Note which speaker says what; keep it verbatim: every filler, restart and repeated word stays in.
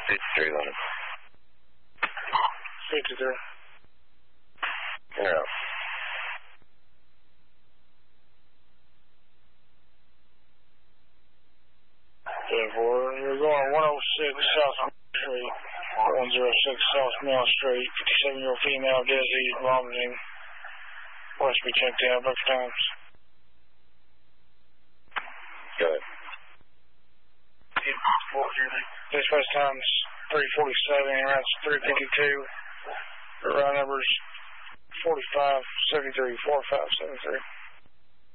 Speaker 1: fifty-three on it.
Speaker 2: fifty-three.
Speaker 1: Yeah.
Speaker 2: Yeah, boy, we're going one oh six South Mill Street, one oh six South Mill Street, fifty-seven-year-old female, disease, vomiting. Must be checked out both times.
Speaker 1: Good.
Speaker 2: Dispatch times three forty-seven, routes three fifty-two. The route numbers forty-five seventy-three, forty-five seventy-three.